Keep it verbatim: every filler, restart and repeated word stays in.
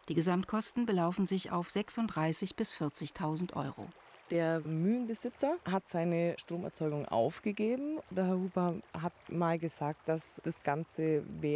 Die Gesamtkosten belaufen sich auf sechsunddreißigtausend bis vierzigtausend Euro. Der Mühlenbesitzer hat seine Stromerzeugung aufgegeben. Der Herr Huber hat mal gesagt, dass das Ganze während